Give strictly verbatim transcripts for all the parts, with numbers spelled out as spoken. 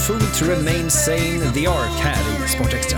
Fool to remain sane, The Ark här i Sportextra.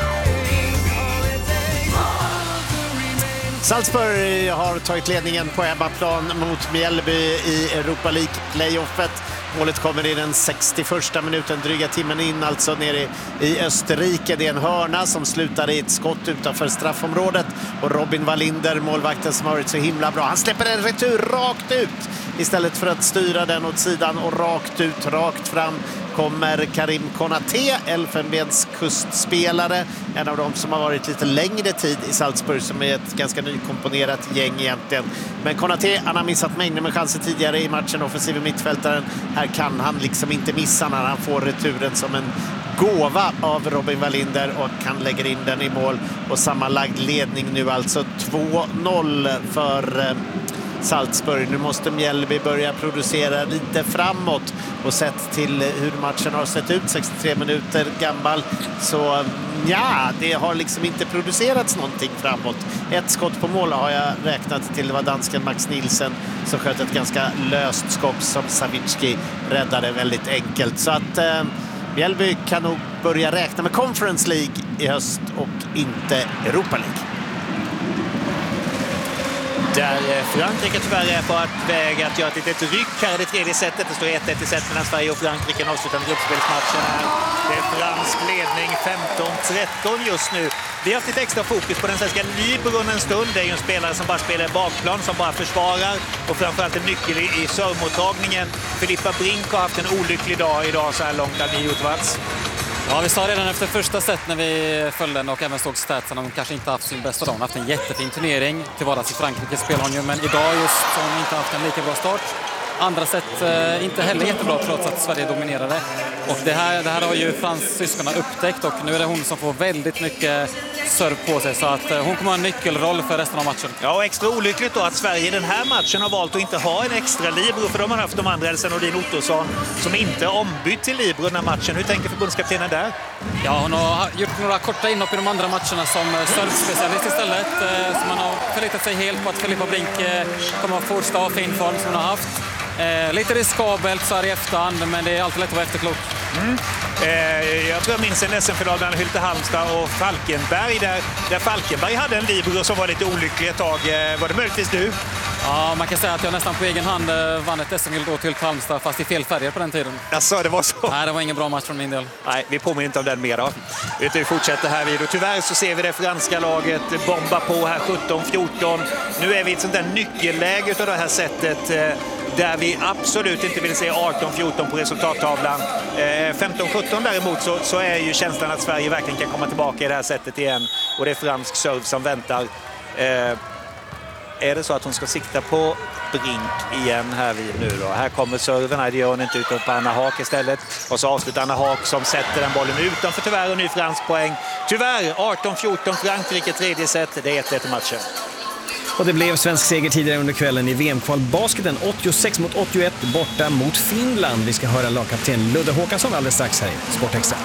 Salzburg har tagit ledningen på hemmaplan mot Mjällby i Europa League-playoffet. Målet kommer i den sextioförsta minuten, dryga timmen in alltså nere i, i Österrike. Det är en hörna som slutar i ett skott utanför straffområdet. Och Robin Wallinder, målvakten som har varit så himla bra, han släpper en retur rakt ut istället för att styra den åt sidan, och rakt ut, rakt fram kommer Karim Konaté, Elfenbens kustspelare, en av dem som har varit lite längre tid i Salzburg, som är ett ganska nykomponerat gäng egentligen. Men Konaté, han har missat mängder med chanser tidigare i matchen, offensiva mittfältaren. Här kan han liksom inte missa när han får returen som en gåva av Robin Wallinder, och han lägger in den i mål. Och sammanlagd ledning nu alltså två noll för Salzburg. Nu måste Mjällby börja producera lite framåt, och sett till hur matchen har sett ut, sextiotre minuter gammal, så ja, det har liksom inte producerats någonting framåt. Ett skott på mål har jag räknat till, det var dansken Max Nielsen som sköt ett ganska löst skott som Savicki räddade väldigt enkelt. Så att eh, Mjällby kan nog börja räkna med Conference League i höst och inte Europa League. Där Frankrike tyvärr är på väg att göra ett litet ryck här i det tredje setet. Det står ett ett i set mellan Sverige och Frankrike, en avslutande gruppspelsmatchen här. Det är fransk ledning femton tretton just nu. Vi har haft lite extra fokus på den svenska Libron en stund. Det är ju en spelare som bara spelar bakplan, som bara försvarar, och framförallt en nyckel i, i servmottagningen. Filippa Brink har haft en olycklig dag idag så här långt, Almi Utvats. Ja, vi sa redan efter första set när vi följde den och även såg statsen, de kanske inte haft sin bästa dag. Hon har haft en jättefin turnering. Till vardags i Frankrike spelar hon ju, men idag just så har hon inte haft en lika bra start. Andra set eh, inte heller jättebra trots att Sverige dominerade. Och det här, det här har ju fransyskorna upptäckt, och nu är det hon som får väldigt mycket serv på sig, så att eh, hon kommer ha en nyckelroll för resten av matchen. Ja, och extra olyckligt då att Sverige i den här matchen har valt att inte ha en extra libero, för de har haft de andra, Elsa Nordin Ottosson, som inte är ombytt till libero den här matchen. Hur tänker förbundskaptenen där? Ja, hon har gjort några korta inhopp i de andra matcherna som servspecialist istället, eh, så man har förlitat sig helt på att Filippa Brink eh, kommer att fortsätta ha fin form som hon har haft. Eh, lite riskabelt så här i efterhand, men det är alltid lätt att vara efterklok. Mm. Eh, jag tror jag minns en S M-final mellan Hylte Halmstad och Falkenberg, där, där Falkenberg hade en libero som var lite olycklig ett tag. Eh, var det möjligtvis du? Ja, man kan säga att jag nästan på egen hand vann ett S M-guld till Hylte Halmstad, fast i fel färger på den tiden. Alltså, det var så? Nej, det var ingen bra match från min del. Nej, vi påminner inte om den mer då. Vet du, vi fortsätter här vid, och tyvärr så ser vi det franska laget bomba på här sjutton fjorton. Nu är vi i ett sånt där nyckelläge utav det här sättet, eh, där vi absolut inte vill se arton fjorton på resultattavlan. Eh, femton sjutton däremot så, så är ju känslan att Sverige verkligen kan komma tillbaka i det här sättet igen. Och det är fransk serve som väntar. Eh, är det så att hon ska sikta på Brink igen här vid nu då? Här kommer serven, här det gör hon inte, utan på Anna Haak istället. Och så avslutar Anna Haak som sätter den bollen utanför, tyvärr, en ny fransk poäng. Tyvärr arton fjorton Frankrike, tredje set. Det är ett ett i matchen. Och det blev svensk seger tidigare under kvällen i V M-kvalbasketen, åttiosex mot åttioett borta mot Finland. Vi ska höra lagkapten Ludde Håkansson alldeles strax här i Sportextra.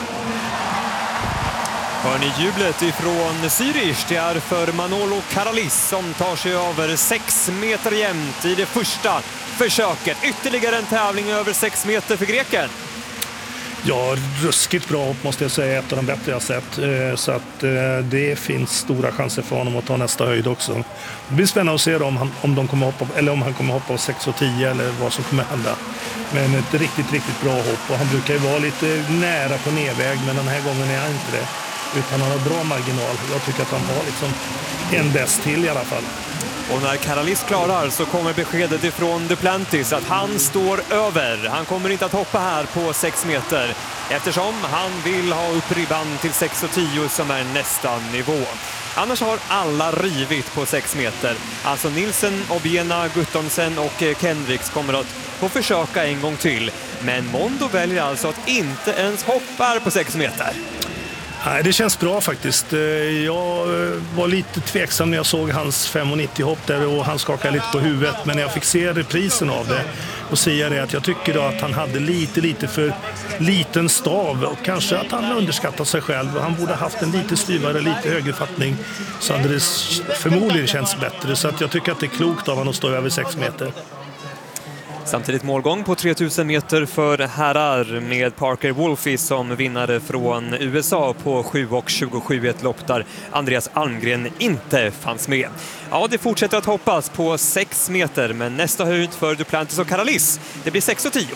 Hör ni jublet ifrån Zürich? Det är för Manolo Karalis som tar sig över sex meter jämnt i det första försöket. Ytterligare en tävling över sex meter för greken. Ja, ruskigt bra hopp måste jag säga, ett av de bättre jag sett. Så att det finns stora chanser för honom att ta nästa höjd också. Det blir spännande att se om han, om de kommer hoppa, eller om han kommer hoppa på sex och tio eller vad som kommer hända. Men ett riktigt, riktigt bra hopp, och han brukar ju vara lite nära på nedväg, men den här gången är han inte det. Utan han har bra marginal. Jag tycker att han har liksom en bäst till i alla fall. Och när Karalis klarar så kommer beskedet ifrån Duplantis att han står över. Han kommer inte att hoppa här på sex meter eftersom han vill ha upp ribban till sex och tio som är nästa nivå. Annars har alla rivit på sex meter. Alltså Nilsen, Obiena, Guttormsen och Kendricks kommer att få försöka en gång till. Men Mondo väljer alltså att inte ens hoppa på sex meter. Nej, det känns bra faktiskt. Jag var lite tveksam när jag såg hans fem nittio hopp där, och han skakade lite på huvudet. Men när jag fick se reprisen av det och säga det, att jag tycker då att han hade lite, lite för liten stav, och kanske att han underskattat sig själv. Han borde ha haft en lite styvare, lite högre fattning, så hade det förmodligen känts bättre. Så att jag tycker att det är klokt av honom att stå över sex meter. Samtidigt målgång på tre tusen meter för herrar med Parker Wolfe som vinnare från U S A på sju och tjugosju i ett lopp där Andreas Almgren inte fanns med. Ja, det fortsätter att hoppas på sex meter, men nästa höjd för Duplantis och Caralis, det blir sex och tio.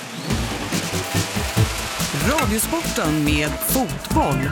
Radiosporten med fotboll.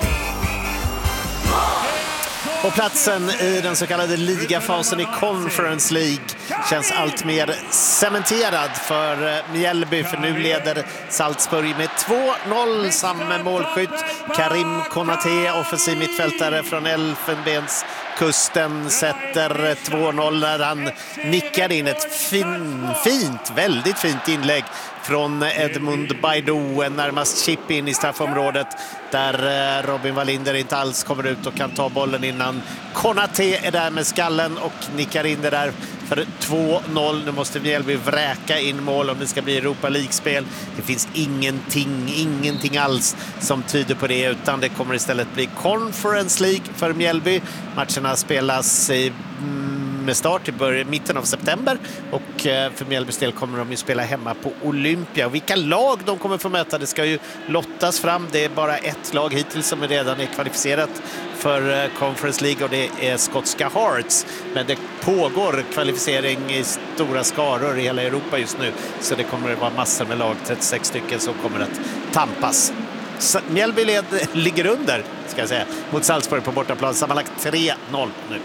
På platsen i den så kallade ligafasen i Conference League känns allt mer cementerad för Mjällby, för nu leder Salzburg med två noll. Samme målskytt Karim Konaté, offensiv mittfältare från Elfenbenskusten, sätter två noll när han nickar in ett fin, fint, väldigt fint inlägg från Edmund Baidoo, närmast chip in i straffområdet där Robin Wallinder inte alls kommer ut och kan ta bollen innan Konaté är där med skallen och nickar in det där för två noll. Nu måste Mjällby vräka in mål om det ska bli Europa League-spel. Det finns ingenting, ingenting alls som tyder på det, utan det kommer istället bli Conference League för Mjällby. Matcherna spelas i med start i början, mitten av september, och för Mjällbys del kommer de ju spela hemma på Olympia. Och vilka lag de kommer få möta, det ska ju lottas fram. Det är bara ett lag hittills som är redan är kvalificerat för Conference League, och det är skotska Hearts. Men det pågår kvalificering i stora skaror i hela Europa just nu, så det kommer att vara massor med lag, trettiosex stycken, som kommer att tampas. Mjällby led, ligger under, ska jag säga, mot Salzburg på bortaplan, sammanlagt tre noll nu.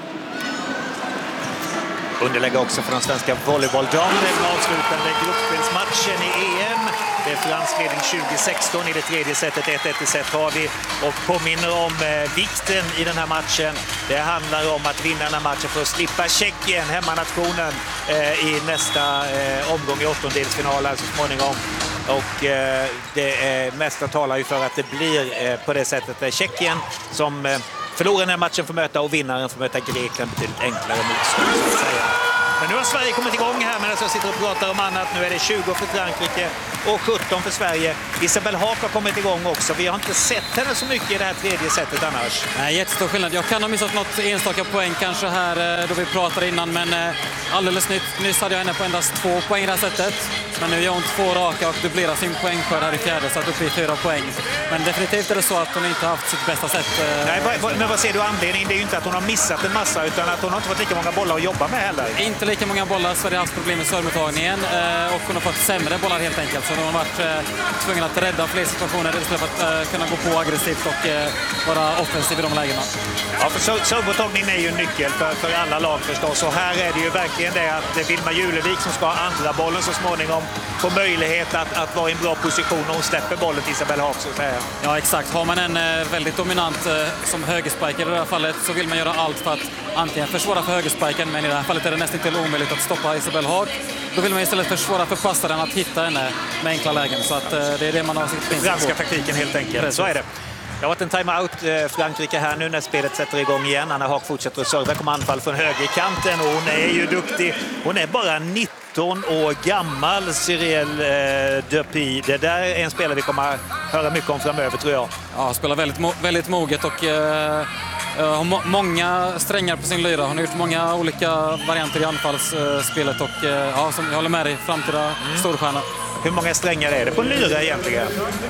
Underlägga också för de svenska volleybolldamerna i den avslutande gruppspelsmatchen i E M. Det är fransk ledning tjugo sexton i det tredje setet, ett ett i set har vi, och påminner om eh, vikten i den här matchen. Det handlar om att vinna den här matchen för att slippa Tjeckien, hemmanationen, eh, i nästa eh, omgång i åttondelsfinalen så småningom. Och eh, det eh, mesta talar ju för att det blir eh, på det sättet det är Tjeckien som eh, förlorar den här matchen får möta, och vinnaren får möta Grekland betydligt enklare motstånd, så att säga. Men nu har Sverige kommit igång här medan jag sitter och pratar om annat. Nu är det tjugo för Frankrike och sjutton för Sverige. Isabelle Haak har kommit igång också. Vi har inte sett henne så mycket i det här tredje setet annars. Nej, jättestor skillnad. Jag kan ha missat något enstaka poäng kanske här då vi pratade innan, men alldeles nytt, nyss hade jag henne på endast två poäng i det här sättet. Men nu gör hon två raka och dubblerar sin poängskörd här i fjärde, så att det blir fyra poäng. Men definitivt är det så att hon inte har haft sitt bästa sätt. Nej, men vad ser du anledningen? Det är ju inte att hon har missat en massa, utan att hon har inte fått lika många bollar att jobba med heller. Inte lika många bollar, så har det haft problem med servemottagningen, och hon har fått sämre bollar helt enkelt. Så hon har varit tvungen att rädda fler situationer istället för att kunna gå på aggressivt och vara offensiv i de lägena. Ja, för servemottagningen är ju en nyckel för, för alla lag förstås. Och här är det ju verkligen det att Vilma Julevik, som ska ha andra bollen så småningom, får möjlighet att, att vara i en bra position och hon släpper bollen till Isabelle Haak, så att säga. Ja, exakt. Har man en väldigt dominant som högerspiker i det här fallet, så vill man göra allt för att antingen försvåra för högerspiken, men i det här fallet är det nästan inte omöjligt att stoppa Isabelle Haak. Då vill man istället försvåra för passaren att hitta henne med enkla lägen. Så att det är det man har sitt princip på. Franska taktiken helt enkelt. Precis. Så är det. Det har varit en timeout Frankrike här nu när spelet sätter igång igen. Anna Haak fortsätter att serva, kommer anfall från högerkanten, och hon är ju duktig. Hon är bara nitton år gammal, Cyril eh, Dupy. Det där är en spelare vi kommer att höra mycket om framöver, tror jag. Ja, spelar väldigt, väldigt moget och eh, har må många strängar på sin lyra. Hon har gjort många olika varianter i anfallsspelet och eh, ja, som jag håller med dig, framtida mm. storstjärna. Hur många strängar är det på en lyra egentligen?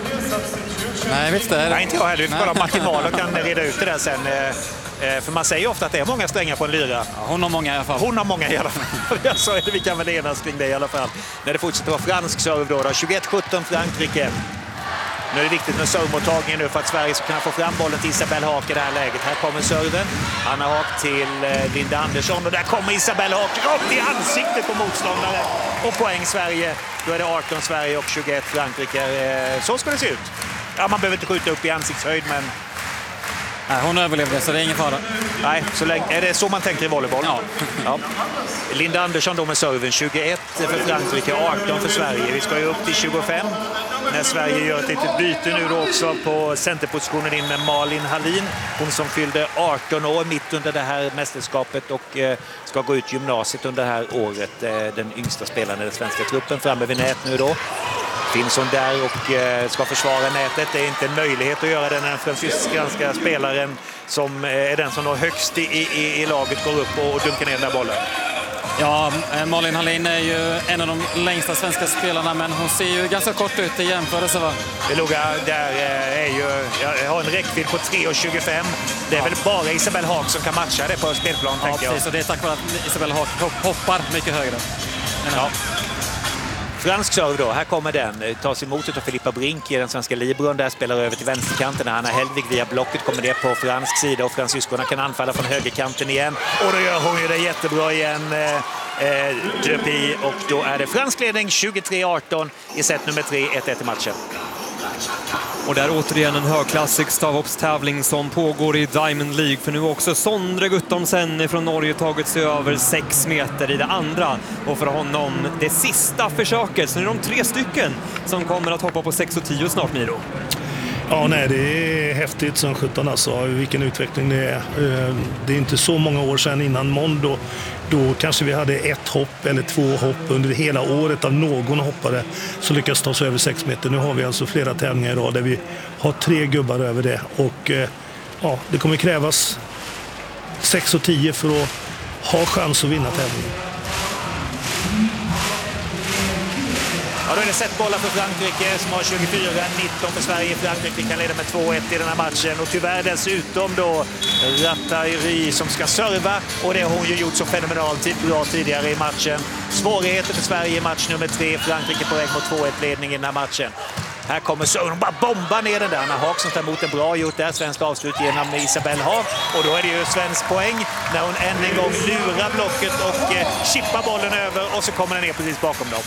Nej, jag vet inte. Nej, inte jag heller. Vi får kolla Martin Wahl och kan reda ut det där sen. För man säger ofta att det är många strängar på en lyra. Ja, hon har många i alla fall. Hon har många i alla fall. Så är det, vi kan väl enas kring det i alla fall. När det fortsätter vara fransk serve då. då. tjugoett sjutton Frankrike. Nu är det viktigt med servemottagningen nu för att Sverige ska kunna få fram bollen till Isabelle Haak i det här läget. Här kommer serven. Anna Haak till Linda Andersson. Och där kommer Isabelle Haak rakt i ansiktet på motståndare. Och poäng Sverige. Då är det arton Sverige och tjugoett Frankrike. Så ska det se ut. Ja, man behöver inte skjuta upp i ansiktshöjd, men... Nej, hon överlevde, så det är ingen fara. Nej, så länge... är det så man tänker i volleyboll? Ja. ja. Linda Andersson då med serven. tjugoett för Frankrike, arton för Sverige. Vi ska ju upp till tjugofem. När Sverige gör ett litet byte nu då också på centerpositionen in med Malin Hallin. Hon som fyllde arton år mitt under det här mästerskapet och eh, ska gå ut gymnasiet under det här året. Eh, den yngsta spelaren i den svenska truppen framme vid nät nu då. Finns hon där och eh, ska försvara nätet. Det är inte en möjlighet att göra det när den fransyska spelaren som eh, är den som når högst i, i, i laget går upp och, och dunkar ner den där bollen. Ja, Malin Hallin är ju en av de längsta svenska spelarna, men hon ser ju ganska kort ut i jämförelse, va? Beluga där är ju, jag har en räckvidd på tre komma tjugofem. Det är ja. väl bara Isabelle Haag som kan matcha det på spelplan, ja, tänker jag. Precis, och det är tack vare att Isabelle Haag hoppar mycket högre. Ja. Fransk serve då, här kommer den. Tas emot av Filippa Brink i den svenska libron. Där spelar över till vänsterkanten. Anna Hellvig via blocket kommer det på fransk sida och fransyskorna kan anfalla från högerkanten igen. Och då gör hon ju det jättebra igen. Eh, Dupi, och då är det fransk ledning tjugotre arton i set nummer tre, ett ett i matchen. Och där återigen en högklassig stavhoppstävling som pågår i Diamond League. För nu också Sondre Guttormsen från Norge tagit sig över sex meter i det andra. Och för honom det sista försöket. Så nu är de tre stycken som kommer att hoppa på sex och tio snart, Miro. Ja, nej, det är häftigt som sjutton alltså, vilken utveckling det är. Det är inte så många år sedan innan Mondo. Då kanske vi hade ett hopp eller två hopp under hela året av någon hoppare som lyckas ta sig över sex meter. Nu har vi alltså flera tävlingar idag där vi har tre gubbar över det. Och ja, det kommer krävas sex och tio för att ha chans att vinna tävlingen. Ja, då är det sett bollar för Frankrike som har tjugofyra nitton för Sverige. Frankrike kan leda med två ett i den här matchen. Och tyvärr dessutom då Rattari som ska serva. Och det har hon ju gjort så fenomenalt bra tidigare i matchen. Svårigheter för Sverige i match nummer tre. Frankrike på väg mot två ett-ledning i den här matchen. Här kommer så hon bara bombar ner den där. Anna Haag som tar emot en bra gjort där. Svensk avslut genom Isabelle Haag. Och då är det ju svensk poäng när hon än en gång lurar blocket och eh, chippar bollen över. Och så kommer den ner precis bakom dem.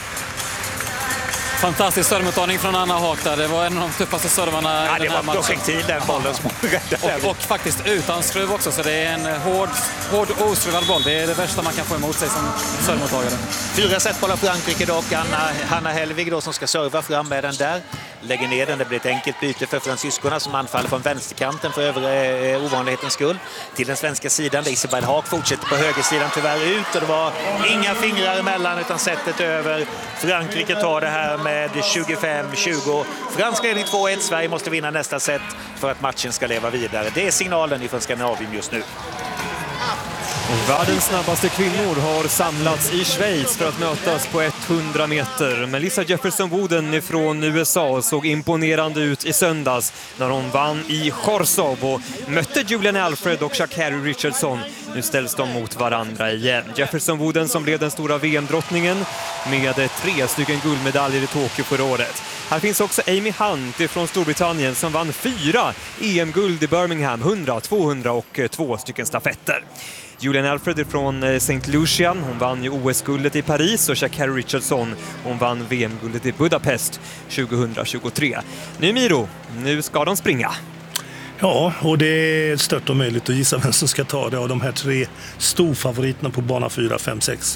Fantastisk servemottagning från Anna Haag där. Det var en av de tuffaste servarna ja, i den här matchen. Det var projektil den bollen som och, och faktiskt utan skruv också, så det är en hård, hård oskruvad boll. Det är det värsta man kan få emot sig som servemottagare. Fyra setbollar Frankrike dock. Anna, Hanna Hellvig då som ska serva fram med den där. Lägger ner den. Det blir ett enkelt byte för fransyskorna som anfaller från vänsterkanten för övre eh, ovanlighetens skull. Till den svenska sidan där Isabelle Haag fortsätter på högersidan tyvärr ut. Och det var inga fingrar emellan utan sättet över. Frankrike tar det här med tjugofem tjugo. Fransk ledning två ett. Sverige måste vinna nästa set för att matchen ska leva vidare. Det är signalen från Skandinavien just nu. Och världens snabbaste kvinnor har samlats i Schweiz för att mötas på hundra meter. Melissa Jefferson-Wooden från U S A såg imponerande ut i söndags när hon vann i Chorzów och mötte Julian Alfred och Sha'Carri Richardson. Nu ställs de mot varandra igen. Jefferson-Wooden som blev den stora V M-drottningen med tre stycken guldmedaljer i Tokyo förra året. Här finns också Amy Hunt från Storbritannien som vann fyra E M-guld i Birmingham, hundra, tvåhundra och två stycken stafetter. Julian Alfred från Saint Lucia, hon vann ju O S-guldet i Paris, och Sha'Carri Richardson, hon vann V M-guldet i Budapest tjugohundratjugotre. Nu Miro, nu ska de springa. Ja, och det är stört och möjligt att gissa vem som ska ta det av de här tre storfavoriterna på bana fyra, fem, sex.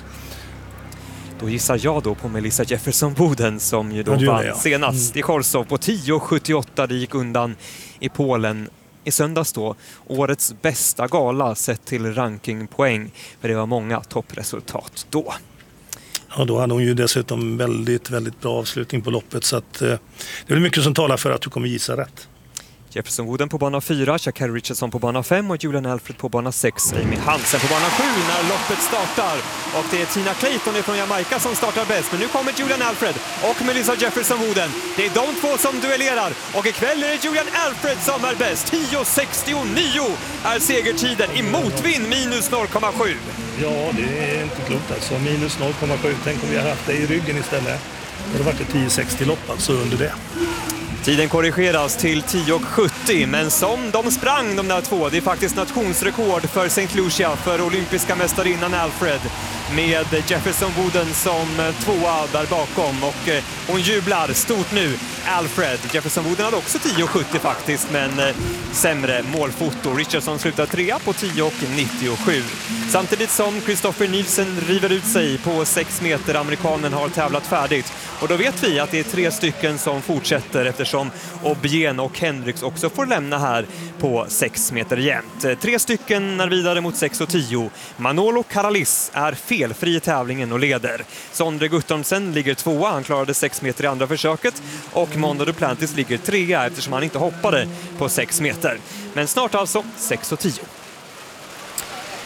Då gissar jag då på Melissa Jefferson-Wooden som ju då ja, vann det, ja. senast mm. i Chorzów på tio sjuttioåtta. Det gick undan i Polen i söndags då. Årets bästa gala sett till rankingpoäng, för det var många toppresultat då. Ja, då hade hon ju dessutom väldigt, väldigt bra avslutning på loppet, så att, eh, det är mycket som talar för att du kommer gissa rätt. Jefferson-Wooden på bana fyra, Sha'Carri Richardson på bana fem och Julian Alfred på bana sex. Amy Hansen på bana sju när loppet startar. Och det är Tina Clayton från Jamaica som startar bäst. Men nu kommer Julian Alfred och Melissa Jefferson-Wooden. Det är de två som duellerar. Och ikväll är det Julian Alfred som är bäst. tio sextionio är segertiden i motvind, minus noll komma sju. Ja, det är inte klokt alltså. Minus noll komma sju. Tänk om vi har haft det i ryggen istället. Det har varit ett tio sextio lopp alltså under det. Tiden korrigeras till tio sjuttio, men som de sprang de där två, det är faktiskt nationsrekord för Saint Lucia för olympiska mästarinnan Alfred, med Jefferson-Wooden som tvåa där bakom, och hon jublar stort nu. Alfred, Jefferson-Wooden hade också tio sjuttio faktiskt, men sämre målfoto. Richardson slutar trea på tio nittiosju. Samtidigt som Christopher Nielsen river ut sig på sex meter. Amerikanen har tävlat färdigt. Och då vet vi att det är tre stycken som fortsätter, eftersom Obien och Hendricks också får lämna här på sex meter jämnt. Tre stycken är vidare mot sex och tio. Manolo Karalis är felfri i tävlingen och leder. Sondre Guttormsen ligger tvåa, han klarade sex meter i andra försöket. Och Mondo Duplantis ligger trea eftersom han inte hoppade på sex meter. Men snart alltså sex och tio.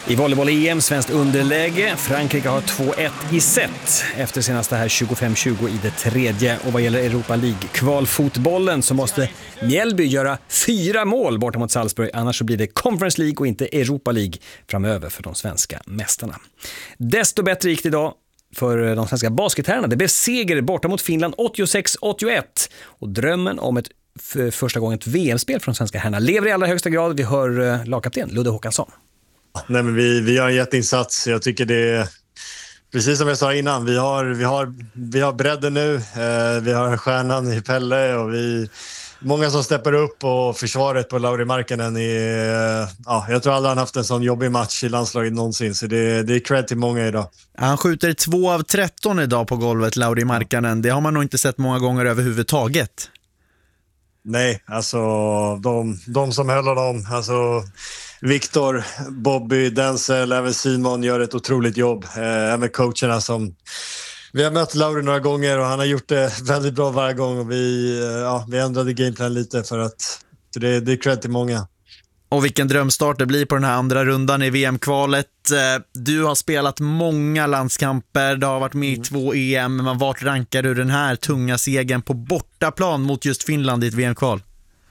I volleyboll-E M, svenskt underläge. Frankrike har två ett i set efter senaste här tjugofem tjugo i det tredje. Och vad gäller Europa League-kvalfotbollen så måste Mjällby göra fyra mål borta mot Salzburg. Annars så blir det Conference League och inte Europa League framöver för de svenska mästarna. Desto bättre gick det idag för de svenska basketherrarna. Det blev seger borta mot Finland åttiosex åttioett. Och drömmen om ett för första gången ett V M-spel från svenska herrarna lever i allra högsta grad. Vi hör lagkapten Ludde Håkansson. Nej, men vi, vi gör en jätteinsats. Jag tycker det är, precis som jag sa innan, vi har, vi har, vi har bredden nu. Eh, vi har stjärnan i Pelle och vi många som steppar upp, och försvaret på Lauri Markkanen är, ja, jag tror aldrig han haft en sån jobbig match i landslaget någonsin, så det, det är cred till många idag. Han skjuter två av tretton idag på golvet, Lauri Markkanen. Det har man nog inte sett många gånger överhuvudtaget. Nej, alltså de, de som höll dem, alltså Viktor, Bobby, Denzel, även Simon gör ett otroligt jobb. Eh, med coacherna som... Vi har mött Lauri några gånger och han har gjort det väldigt bra varje gång. Och vi, ja, vi ändrade gameplan lite för att för det, det är cred till många. Och vilken drömstart det blir på den här andra rundan i V M-kvalet. Du har spelat många landskamper, du har varit med i mm. två E M. Men vart rankar du den här tunga segern på bortaplan mot just Finland i ett V M-kval?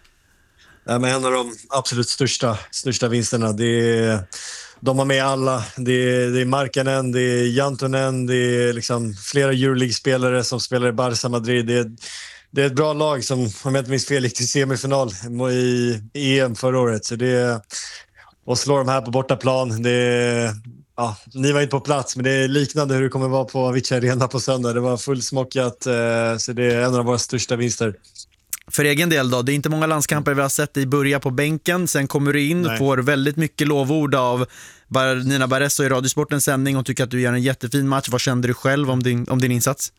Ja, men en av de absolut största, största vinsterna. Det är, de har med alla. Det är, det är Markkanen, det är Jantunen, det är liksom flera Euroleague-spelare som spelar i Barça Madrid. Det är, det är ett bra lag som, om jag inte minns fel, gick till semifinal i E M förra året. Så det är, och slår de här på bortaplan. Det är, ja, ni var inte på plats, men det är liknande hur det kommer vara på Avicii Arena på söndag. Det var fullsmockat, så det är en av våra största vinster. För egen del då, det är inte många landskamper vi har sett dig börja på bänken. Sen kommer du in och får väldigt mycket lovord av Nina Barresso i Radiosportens sändning och tycker att du gör en jättefin match. Vad kände du själv om din, om din insats?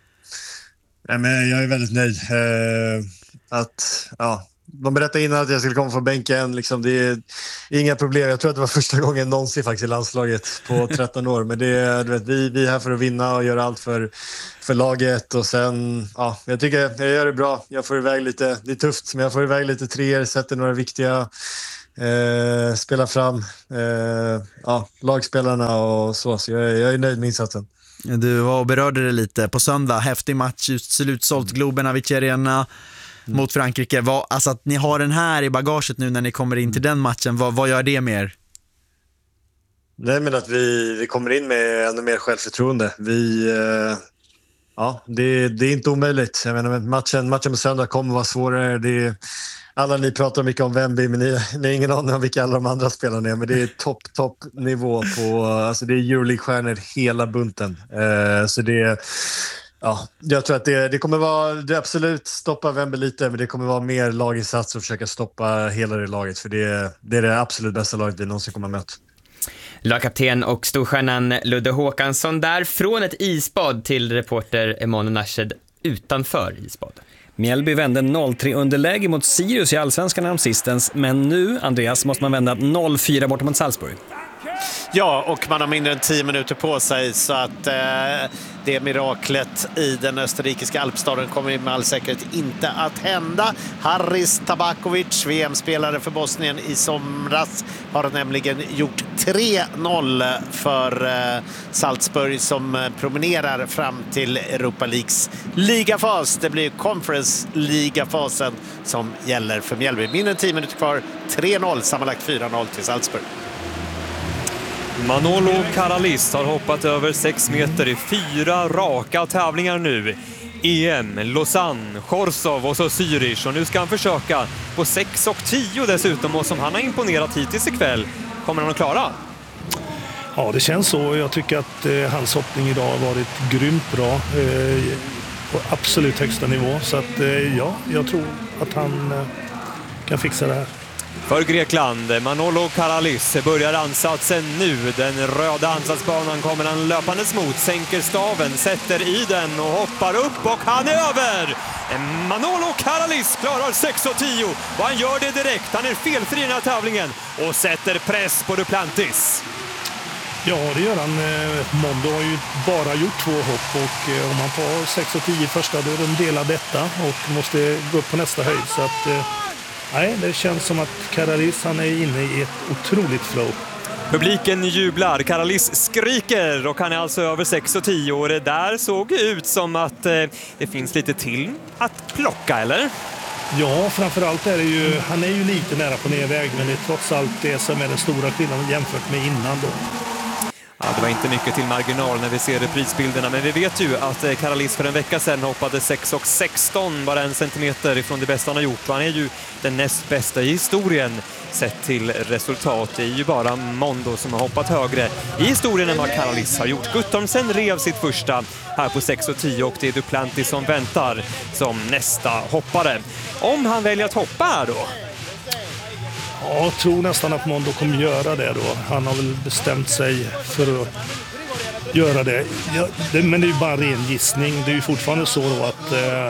Ja, men jag är väldigt nöjd. Eh, att, ja, de berättade innan att jag skulle komma från bänken. Liksom, det är inga problem. Jag tror att det var första gången någonsin faktiskt i landslaget på tretton år. Men det är, du vet, vi, vi är här för att vinna och göra allt för, för laget. Och sen, ja, jag tycker jag gör det bra. Jag får iväg lite, det är tufft, men jag får iväg lite treor, sätter några viktiga, eh, spelar fram eh, ja, lagspelarna och så. Så jag, jag är nöjd med insatsen. Du var och berörde det lite på söndag. Häftig match, just slutsålt Globen Avicii Arena mm. mot Frankrike. Vad, alltså att ni har den här i bagaget nu när ni kommer in till den matchen, vad, vad gör det med er? Nej, men att vi, vi kommer in med ännu mer självförtroende. Vi, eh, ja, det, det är inte omöjligt. Jag menar, matchen, matchen på söndag kommer vara svårare. Det är, alla ni pratar mycket om Wemby, men ni, ni har ingen aning om vilka alla de andra spelarna är. Men det är topp, topp nivå på, alltså det är Euroleague-stjärnor hela bunten. Eh, så det, ja, jag tror att det, det kommer vara, det absolut stoppa Wemby lite, men det kommer vara mer laginsats och försöka stoppa hela det laget. För det, det är det absolut bästa laget vi någonsin kommer att möta. Lagkapten och storstjärnan Ludde Håkansson där, från ett isbad till reporter Emanuel Nashed utanför isbad. Mjällby vände noll tre underläge mot Sirius i Allsvenskan om sistens, men nu, Andreas, måste man vända noll fyra bort mot Salzburg. Ja, och man har mindre än tio minuter på sig, så att eh, det miraklet i den österrikiska alpstaden kommer med all säkerhet inte att hända. Haris Tabakovic, V M-spelare för Bosnien i somras, har nämligen gjort tre noll för eh, Salzburg som promenerar fram till Europa Leagues ligafas. Det blir Conference-ligafasen som gäller för Mjällby. Mindre än tio minuter kvar, tre noll, sammanlagt fyra noll till Salzburg. Manolo Karalis har hoppat över sex meter i fyra raka tävlingar nu. E M, Lausanne, Chorzów och så Zürich. Och nu ska han försöka på sex och tio dessutom. Och som han har imponerat hittills ikväll, kommer han att klara? Ja, det känns så. Jag tycker att eh, hans hoppning idag har varit grymt bra. Eh, på absolut högsta nivå. Så att eh, ja, jag tror att han eh, kan fixa det här. För Grekland, Manolo Karalis börjar ansatsen nu. Den röda ansatsbanan kommer han löpandes mot, sänker staven, sätter i den och hoppar upp och han är över! Manolo Karalis klarar sex och tio och han gör det direkt. Han är felfri i den här tävlingen och sätter press på Duplantis. Ja, det gör han. Mondo har ju bara gjort två hopp och om han tar sex och tio första, då är de delar detta och måste gå upp på nästa höjd. Så att... Nej, det känns som att Karalis, han är inne i ett otroligt flow. Publiken jublar, Karalis skriker och han är alltså över sex och tio och det där såg ut som att eh, det finns lite till att plocka, eller? Ja, framförallt är det ju, han är ju lite nära på nedväg, men det är trots allt det som är den stora skillnaden jämfört med innan då. Ja, det var inte mycket till marginal när vi ser reprisbilderna, men vi vet ju att Karalis för en vecka sedan hoppade sex och sexton, bara en centimeter ifrån det bästa han har gjort. Han är ju den näst bästa i historien sett till resultat. Det är ju bara Mondo som har hoppat högre i historien än vad Karalis har gjort. Guttormsen rev sitt första här på sex och tio och det är Duplantis som väntar som nästa hoppare. Om han väljer att hoppa här då? Ja, jag tror nästan att Mondo kommer göra det då. Han har väl bestämt sig för att göra det. Ja, det men det är ju bara en ren gissning. Det är ju fortfarande så då att eh,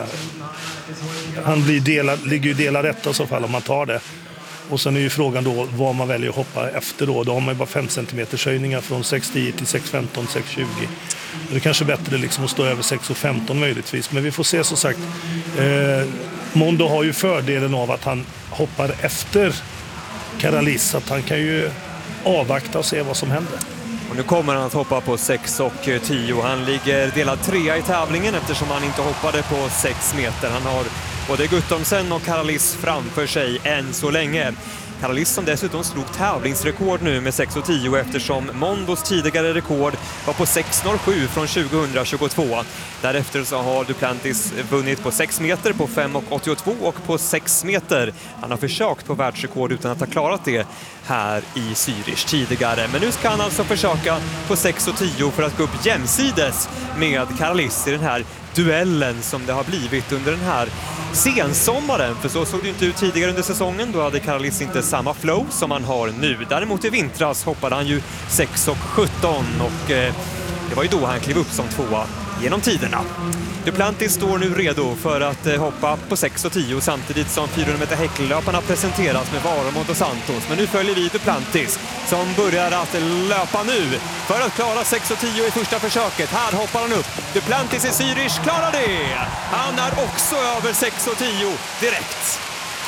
han blir delad, ligger ju delad rätt i så fall om man tar det. Och sen är ju frågan då vad man väljer att hoppa efter då. Då har man ju bara fem centimeter höjningar från sex tio till sex femton, sex tjugo. Det är kanske bättre liksom att stå över sex femton möjligtvis. Men vi får se som sagt. Eh, Mondo har ju fördelen av att han hoppar efter Karalis, att han kan ju avvakta och se vad som händer. Och nu kommer han att hoppa på sex och tio. Han ligger delad trea i tävlingen eftersom han inte hoppade på sex meter. Han har både Guttormsen och Karalis framför sig än så länge. Karalis som dessutom slog tävlingsrekord nu med sex och tio eftersom Mondos tidigare rekord var på sex noll sju från tjugohundratjugotvå. Därefter så har Duplantis vunnit på sex meter, på fem åttiotvå och på sex meter. Han har försökt på världsrekord utan att ha klarat det här i Zürich tidigare. Men nu ska han alltså försöka på sex och tio för att gå upp jämsides med Karalis i den här duellen som det har blivit under den här sensommaren. För så såg det inte ut tidigare under säsongen. Då hade Karalis inte samma flow som han har nu. Däremot i vintras hoppade han ju sex och sjutton och eh, det var ju då han klev upp som tvåa genom tiderna. Duplantis står nu redo för att eh, hoppa på sex och tio samtidigt som fyrahundra meter häcklöparna presenteras med Warholm och Dos Santos. Men nu följer vi Duplantis som börjar att löpa nu för att klara sex och tio i första försöket. Här hoppar han upp. Duplantis i Zürich klarar det! Han är också över sex och tio direkt.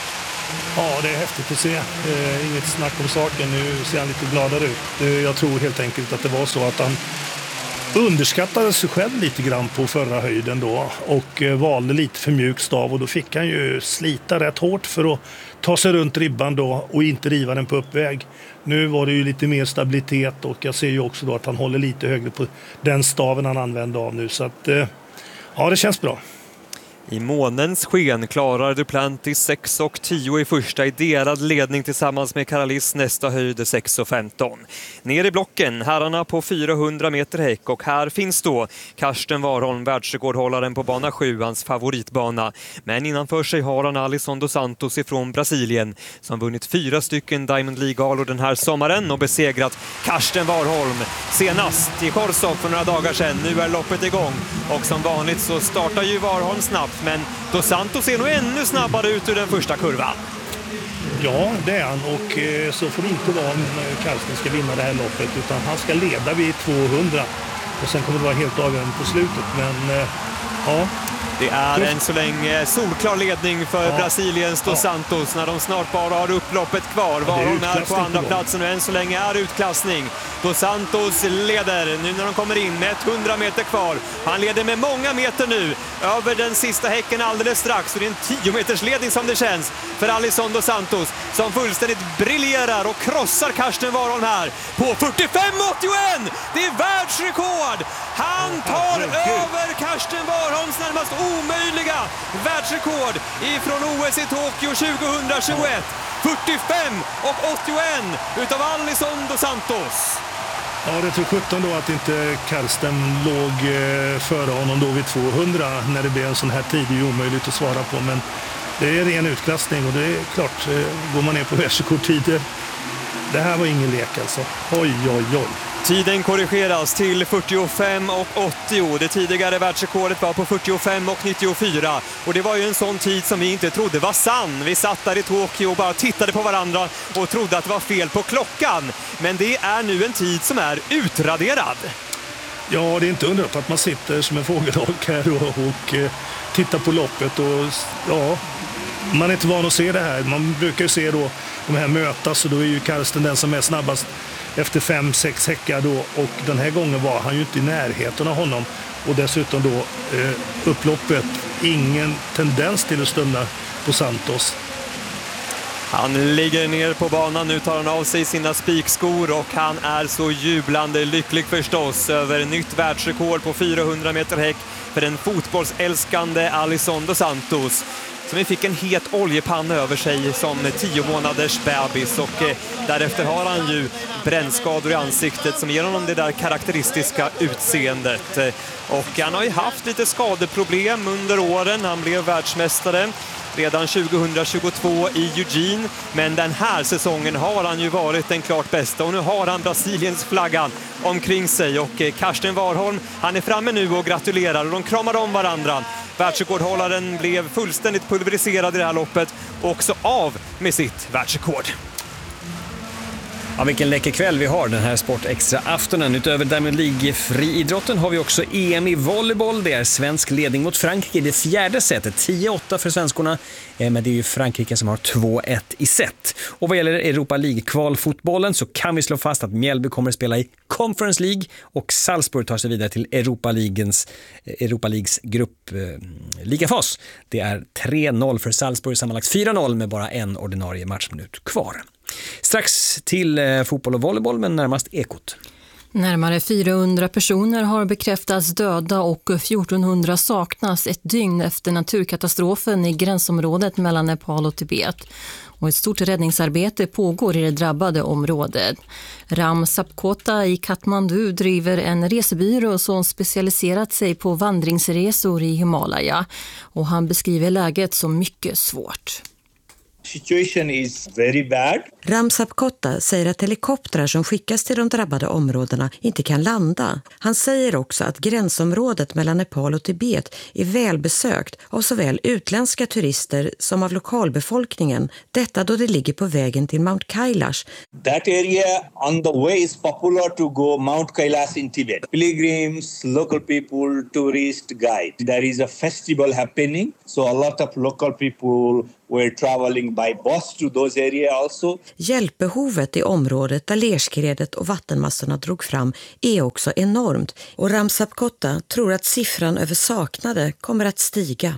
Ja, det är häftigt att se. Eh, inget snack om saken. Nu ser han lite gladare ut. Eh, jag tror helt enkelt att det var så att han underskattade sig själv lite grann på förra höjden då och eh, valde lite för mjuk stav och då fick han ju slita rätt hårt för att ta sig runt ribban då och inte riva den på uppväg. Nu var det ju lite mer stabilitet och jag ser ju också då att han håller lite högre på den staven han använder av nu så att eh, ja, det känns bra. I månens sken klarar Duplantis sex och tio i första i delad ledning tillsammans med Karalis nästa höjd sex och femton. Ner i blocken, herrarna på fyrahundra meter häck och här finns då Karsten Warholm, världsrekordhållaren på bana sju, hans favoritbana. Men innanför sig har han Alisson Dos Santos ifrån Brasilien som vunnit fyra stycken Diamond League-galor den här sommaren och besegrat Karsten Warholm senast i Korsov för några dagar sedan. Nu är loppet igång och som vanligt så startar ju Warholm snabbt. Men Dos Santos är nog ännu snabbare ut ur den första kurvan. Ja, det är han. Och eh, så får det inte vara om Karsten ska vinna det här loppet. Utan han ska leda vid tvåhundra. Och sen kommer det vara helt avgörande på slutet. Men eh, ja... Det är en så länge solklar ledning för ja. Brasiliens Dos Santos när de snart bara har upploppet kvar. Ja, Warholm är, är på andra på platsen och än så länge är utklassning. Dos Santos leder nu när de kommer in med hundra meter kvar. Han leder med många meter nu över den sista häcken alldeles strax. Och det är en tio meters ledning som det känns för Alisson Dos Santos som fullständigt briljerar och krossar Karsten Warholm här på fyrtiofem åttioett. Det är världsrekord! Han tar över Karsten Warholms närmast omöjliga världsrekord ifrån O S i Tokyo tjugohundratjugoett. fyrtiofem åttioett utav Alisson Dos Santos. Ja, det tror sjutton då att inte Karsten låg före honom då vid tvåhundra när det blev en sån här tid. Det är ju omöjligt att svara på, men det är ren utklassning och det är klart, går man ner på världsrekordtider. Det här var ingen lek alltså. Oj, oj, oj. Tiden korrigeras till fyrtiofem åttio. Det tidigare världsrekordet var på fyrtiofem nittiofyra. Och det var ju en sån tid som vi inte trodde var sann. Vi satt där i Tokyo och bara tittade på varandra och trodde att det var fel på klockan. Men det är nu en tid som är utraderad. Ja, det är inte undrat att man sitter som en fågelholk här och, och eh, tittar på loppet. Och ja, man är inte van att se det här. Man brukar ju se då de här mötas och då är ju Karsten den som är snabbast efter fem, sex häckar då, och den här gången var han ju inte i närheten av honom. Och dessutom då eh, upploppet, ingen tendens till att stunna på Santos. Han ligger ner på banan, nu tar han av sig sina spikskor och han är så jublande lycklig förstås över nytt världsrekord på fyrahundra meter häck för den fotbollsälskande Alisson dos Santos, som fick en het oljepanna över sig som tio månaders bebis, och eh, därefter har han ju brännskador i ansiktet som ger honom det där karaktäristiska utseendet. Eh, och han har ju haft lite skadeproblem under åren. Han blev världsmästare redan tjugohundratjugotvå i Eugene, men den här säsongen har han ju varit den klart bästa, och nu har han Brasiliens flaggan omkring sig, och eh, Karsten Warholm, han är framme nu och gratulerar, och de kramar om varandra. Världsrekordhållaren blev fullständigt pulveriserad i det här loppet och också av med sitt världsrekord. Ja, vilken läcker kväll vi har den här Sportextra aftonen. Utöver Diamond League-friidrotten har vi också E M i volleyboll. Det är svensk ledning mot Frankrike i det fjärde setet. tio åtta för svenskorna, men det är ju Frankrike som har två ett i set. Och vad gäller Europa League-kvalfotbollen så kan vi slå fast att Mjällby kommer att spela i Conference League och Salzburg tar sig vidare till Europa Leagues, Europa Leagues grupp eh, ligafas. Det är tre noll för Salzburg, sammanlagt fyra noll med bara en ordinarie matchminut kvar. Strax till eh, fotboll och volleyboll, men närmast Ekot. Närmare fyrahundra personer har bekräftats döda och fjortonhundra saknas ett dygn efter naturkatastrofen i gränsområdet mellan Nepal och Tibet. Och ett stort räddningsarbete pågår i det drabbade området. Ram Sapkota i Kathmandu driver en resebyrå som specialiserat sig på vandringsresor i Himalaya. Och han beskriver läget som mycket svårt. Situation is very bad. Ram Sapkota säger att helikoptrar som skickas till de drabbade områdena inte kan landa. Han säger också att gränsområdet mellan Nepal och Tibet är välbesökt av såväl utländska turister som av lokalbefolkningen. Detta då det ligger på vägen till Mount Kailash. That area on the way is popular to go Mount Kailash in Tibet. Pilgrims, local people, tourist guide. There is a festival happening, so a lot of local people were traveling by bus to those areas also. Hjälpbehovet i området där lerskredet och vattenmassorna drog fram är också enormt, och Ram Sapkota tror att siffran över saknade kommer att stiga.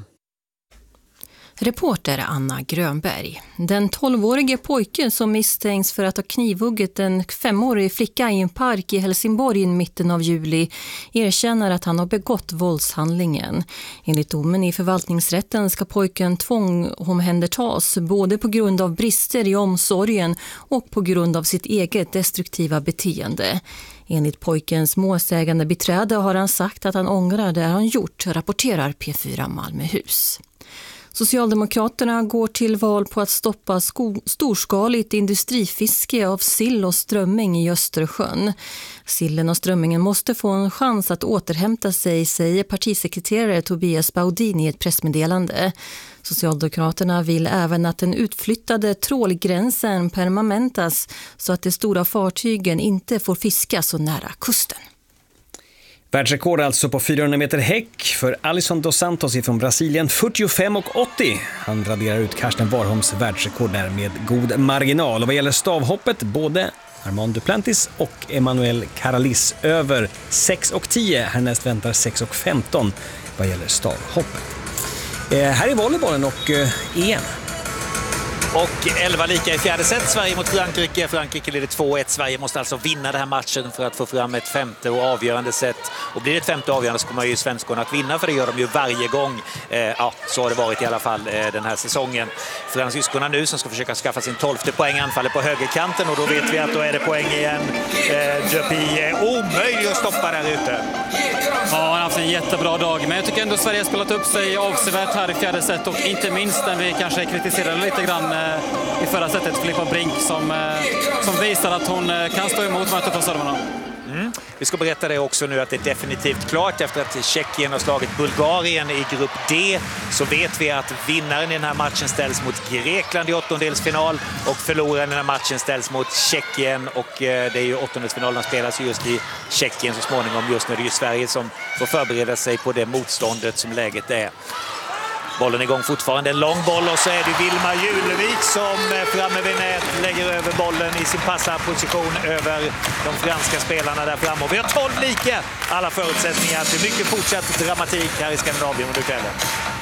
Reporter Anna Grönberg. Den tolvårige pojke som misstänks för att ha knivhugget en femårig flicka i en park i Helsingborg i mitten av juli erkänner att han har begått våldshandlingen. Enligt domen i förvaltningsrätten ska pojken tvångsomhändertas både på grund av brister i omsorgen och på grund av sitt eget destruktiva beteende. Enligt pojkens målsägande beträde har han sagt att han ångrar det han gjort, rapporterar P fyra Malmöhus. Socialdemokraterna går till val på att stoppa sko- storskaligt industrifiske av sill och strömming i Östersjön. Sillen och strömmingen måste få en chans att återhämta sig, säger partisekreterare Tobias Baudin i ett pressmeddelande. Socialdemokraterna vill även att den utflyttade trålgränsen permanentas så att de stora fartygen inte får fiska så nära kusten. Världsrekord alltså på fyrahundra meter häck för Alisson dos Santos från Brasilien, fyrtiofem och åttio. Han raderar ut Karsten Warholms världsrekord där med god marginal. Och vad gäller stavhoppet, både Armand Duplantis och Emmanuel Caralis över sex och tio. Härnäst väntar sex och femton vad gäller stavhoppet. Eh, här är volleybollen och eh, E M. Och elva lika i fjärde set, Sverige mot Frankrike. Frankrike leder två ett. Sverige måste alltså vinna den här matchen för att få fram ett femte och avgörande set. Och blir det ett femte avgörande så kommer ju svenskorna att vinna, för det gör de ju varje gång. Eh, ja, så har det varit i alla fall eh, den här säsongen. Fransyskorna nu som ska försöka skaffa sin tolfte poäng anfaller på högerkanten, och då vet vi att då är det poäng igen. Eh, Dupuy är omöjlig att stoppa där ute. Ja, han har haft en jättebra dag, men jag tycker ändå Sverige har spelat upp sig avsevärt här i fjärde set, och inte minst när vi kanske kritiserade lite grann i förra sättet Filippa Brink som, som visar att hon kan stå emot de här tuffa servarna. Mm. Vi ska berätta det också nu att det är definitivt klart efter att Tjeckien har slagit Bulgarien i grupp D, så vet vi att vinnaren i den här matchen ställs mot Grekland i åttondelsfinal och förloraren i den här matchen ställs mot Tjeckien, och det är ju åttondelsfinalen spelas just i Tjeckien så småningom. Just nu är det ju Sverige som får förbereda sig på det motståndet som läget är. Bollen är igång fortfarande, en lång boll och så är det Vilma Julevik som framme vid nät lägger över bollen i sin passarposition över de franska spelarna där framme. Och vi har tolv lika alla förutsättningar till mycket fortsatt dramatik här i Skandinavien under kvällen.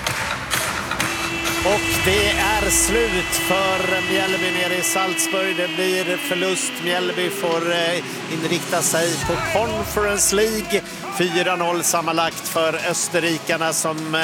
Och det är slut för Mjällby nere i Salzburg. Det blir förlust. Mjällby får inrikta sig på Conference League. fyra noll sammanlagt för österrikarna som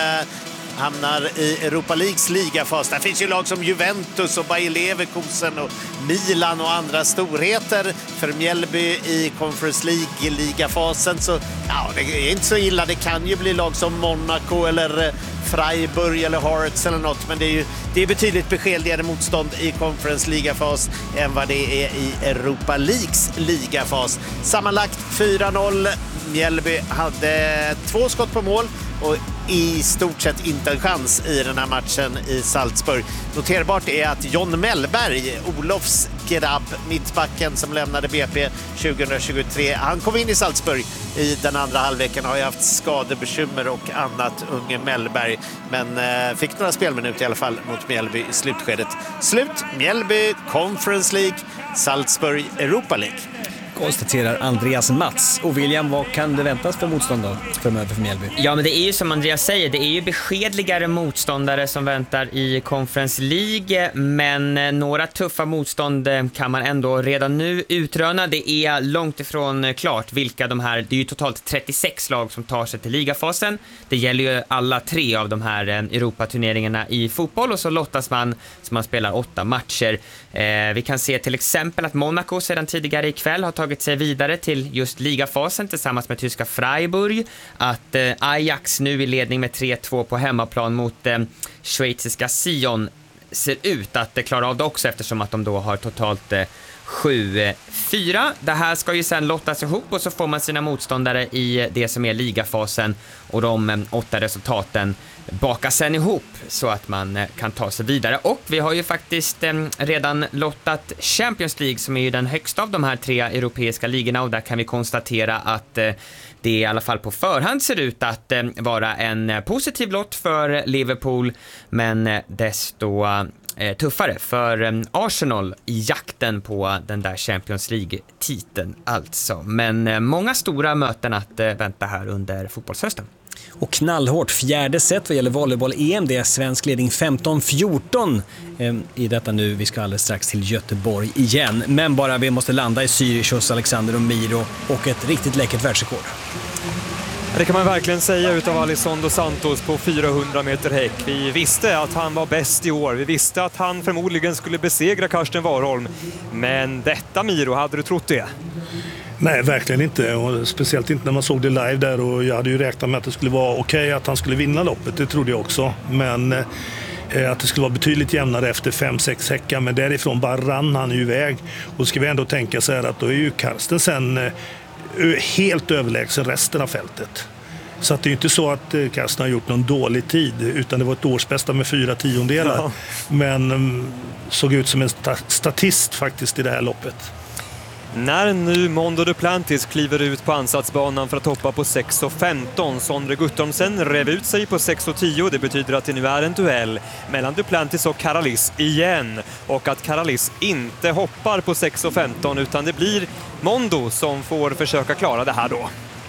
hamnar i Europa Leagues ligafas. Där finns ju lag som Juventus och Bayer Leverkusen och Milan och andra storheter. För Mjällby i Conference League-ligafasen så ja, det är inte så illa. Det kan ju bli lag som Monaco eller Freiburg eller Hearts eller något, men det är ju det är betydligt beskedligare motstånd i Conference ligafas än vad det är i Europa Leagues ligafas. Sammanlagt fyra noll. Mjällby hade två skott på mål och i stort sett inte en chans i den här matchen i Salzburg. Noterbart är att John Mellberg, Olofs grabb, mittbacken som lämnade B P tjugohundratjugotre, han kom in i Salzburg i den andra halvleken, har ju haft skadebekymmer och annat, unge Mellberg, men eh, fick några spelminuter i alla fall mot Mjällby i slutskedet. Slut, Mjällby, Conference League, Salzburg, Europa League. Konstaterar Andreas Mats. Och William, vad kan det väntas för motstånd då framöver för Mjällby? Ja, men det är ju som Andreas säger, det är ju beskedligare motståndare som väntar i Conference League, men några tuffa motstånd kan man ändå redan nu utröna. Det är långt ifrån klart vilka de här, det är ju totalt trettiosex lag som tar sig till ligafasen. Det gäller ju alla tre av de här Europaturneringarna i fotboll, och så lottas man så man spelar åtta matcher. Eh, vi kan se till exempel att Monaco sedan tidigare ikväll har tagit sig vidare till just ligafasen tillsammans med tyska Freiburg, att eh, Ajax nu i ledning med tre två på hemmaplan mot eh, schweiziska Sion ser ut att eh, klara av det också, eftersom att de då har totalt eh, sju fyra. Det här ska ju sen lottas ihop och så får man sina motståndare i det som är ligafasen, och de eh, åtta resultaten bakas sen ihop så att man eh, kan ta sig vidare. Och vi har ju faktiskt eh, redan lottat Champions League, som är ju den högsta av de här tre europeiska ligorna, och där kan vi konstatera att eh, det i alla fall på förhand ser ut att eh, vara en eh, positiv lott för Liverpool, men eh, desto eh, tuffare för eh, Arsenal i jakten på den där Champions League-titeln alltså. Men eh, många stora möten att eh, vänta här under fotbollshösten. Och knallhårt fjärde set vad gäller volleyboll-E M. Det är svensk ledning femton fjorton eh, i detta nu. Vi ska alldeles strax till Göteborg igen. Men bara vi måste landa i Syrich, Alexander och Miro och ett riktigt läckert världsrekord. Det kan man verkligen säga utav Alisson dos Santos på fyrahundra meter häck. Vi visste att han var bäst i år. Vi visste att han förmodligen skulle besegra Karsten Warholm. Men detta, Miro, hade du trott det? Nej, verkligen inte. Och speciellt inte när man såg det live där, och jag hade ju räknat med att det skulle vara okej okay att han skulle vinna loppet, det trodde jag också. Men eh, att det skulle vara betydligt jämnare efter fem sex häckar, men därifrån bara rann han ju iväg. Och ska vi ändå tänka så här att då är ju Karsten sen eh, helt överlägsen resten av fältet. Så att det är ju inte så att eh, Karsten har gjort någon dålig tid, utan det var ett årsbästa med fyra tiondelar. Ja. Men eh, såg ut som en sta- statist faktiskt i det här loppet. När nu Mondo Duplantis kliver ut på ansatsbanan för att hoppa på sex femton, Sondre Guttormsen rev ut sig på sex tio. Det betyder att det nu är en duell mellan Duplantis och Karalis igen, och att Karalis inte hoppar på sex femton, utan det blir Mondo som får försöka klara det här då.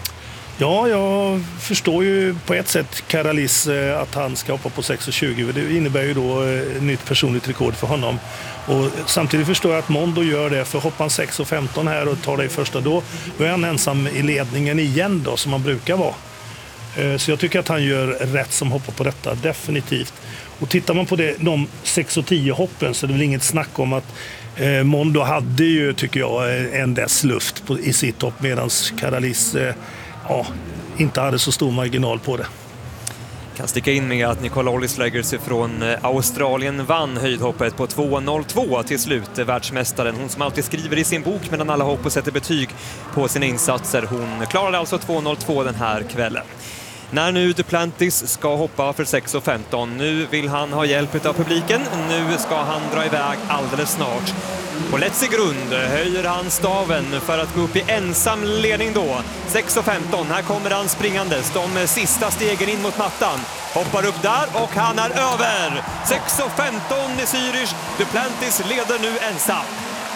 Ja, jag förstår ju på ett sätt Karalis att han ska hoppa på sex tjugo. Det innebär ju då ett nytt personligt rekord för honom. Och samtidigt förstår jag att Mondo gör det, för hoppar han sex femton här och tar det i första, då är han ensam i ledningen igen då, som han brukar vara. Så jag tycker att han gör rätt som hoppar på detta, definitivt. Och tittar man på det, de sex tio hoppen, så är det väl inget snack om att eh, Mondo hade ju, tycker jag, en dess luft på, i sitt hopp, medan Karalis eh, ja, inte hade så stor marginal på det. Kan sticka in med att Nicole Ollisleggers från Australien vann höjdhoppet på två noll två till slut. Världsmästaren, hon som alltid skriver i sin bok mellan alla hopp och sätter betyg på sina insatser. Hon klarade alltså två noll två den här kvällen. När nu Duplantis ska hoppa för sex femton, nu vill han ha hjälp av publiken. Nu ska han dra iväg alldeles snart. På Let's grund höjer han staven för att gå upp i ensam ledning då. sex femton, här kommer han springandes. De sista stegen in mot mattan. Hoppar upp där och han är över. sex femton i Zürich. Duplantis leder nu ensam.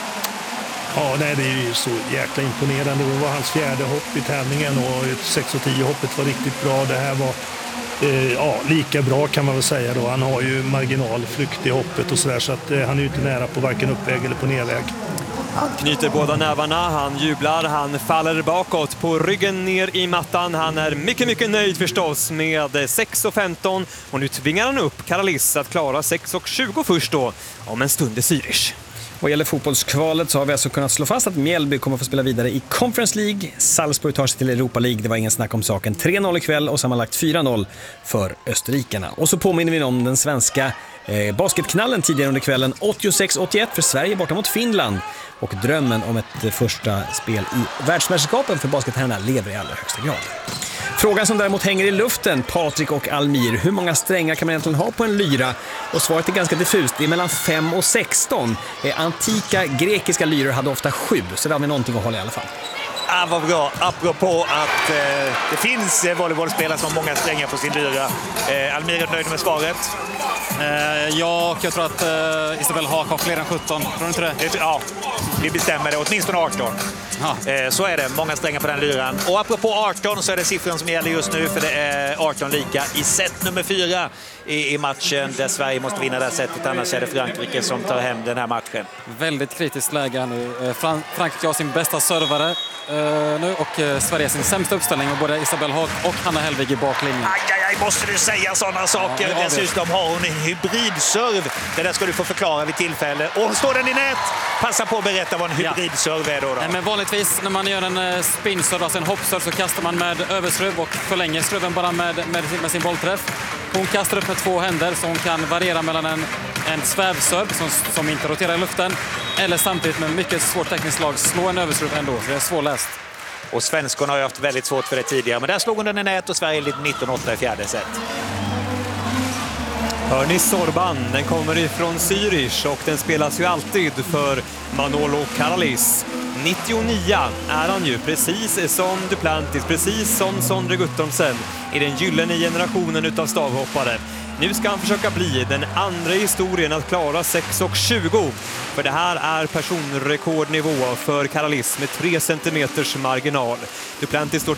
Ja, nej, det är ju så jäkla imponerande. Det var hans fjärde hopp i tävlingen och sex tio hoppet var riktigt bra. Det här var eh, ja, lika bra kan man väl säga då. Han har ju marginalflykt i hoppet och sådär, så att eh, han är ju inte nära på varken uppväg eller på nedväg. Han knyter båda nävarna, han jublar, han faller bakåt på ryggen ner i mattan. Han är mycket, mycket nöjd förstås med sex femton och nu tvingar han upp Karalis att klara sex tjugo först då, om en stund i Zürich. Vad gäller fotbollskvalet så har vi alltså kunnat slå fast att Mjällby kommer att få spela vidare i Conference League. Salzburg tar sig till Europa League, det var ingen snack om saken. tre noll ikväll och sammanlagt fyra noll för österrikarna. Och så påminner vi om den svenska eh, basketknallen tidigare under kvällen. åttiosex åttioett för Sverige borta mot Finland. Och drömmen om ett första spel i världsmästerskapen för basketherrarna lever i allra högsta grad. Frågan som däremot hänger i luften, Patrik och Almir, hur många strängar kan man egentligen ha på en lyra? Och svaret är ganska diffust, det är mellan fem och sexton. Antika grekiska lyror hade ofta sju, så där har vi någonting att hålla i alla fall. Ah, vad bra, apropå att eh, det finns eh, volleybollspelare som har många strängar på sin lyra. Eh, Almir är nöjd med svaret. Eh, ja, och jag tror att eh, Isabel Haak har fler än sjutton. Tror du inte det? det? Ja, vi bestämmer det. Åtminstone arton. Eh, så är det, många strängar på den lyran. Och apropå arton så är det siffran som gäller just nu, för det är arton lika i set nummer fyra i, i matchen där Sverige måste vinna det här setet, annars är det Frankrike som tar hem den här matchen. Väldigt kritiskt läge nu. Fran- Frankrike har sin bästa servare Uh, nu och uh, Sverige sin sämsta uppställning med både Isabel Haak och Hanna Helvig i baklinjen. Aj, aj, aj, måste du säga sådana saker? Ja, dessutom har hon en hybridserv. Det där ska du få förklara vid tillfälle. Och står den i nät? Passa på att berätta vad en hybridserv är då. då. Nej, men vanligtvis när man gör en uh, spinserv, alltså en hoppserv, så kastar man med överskruv och förlänger skruven bara med, med, med sin bollträff. Hon kastar upp med två händer så hon kan variera mellan en, en svävserv som, som inte roterar i luften eller samtidigt med mycket svårt tekniskt slag slå en överskruv ändå. Så det är svårläst. Och svenskorna har ju haft väldigt svårt för det tidigare, men där slog hon den i nät och Sverige lite nitton åtta i fjärde set. Hör ni Sorban? Den kommer ifrån Zürich och den spelas ju alltid för Manolo Karalis. nittionio är han ju, precis som Duplantis, precis som Sondre Guttormsen i den gyllene generationen utav stavhoppare. Nu ska han försöka bli den andra i historien att klara sex tjugo. För det här är personrekordnivå för Karalis med tre centimeters marginal. Duplantis står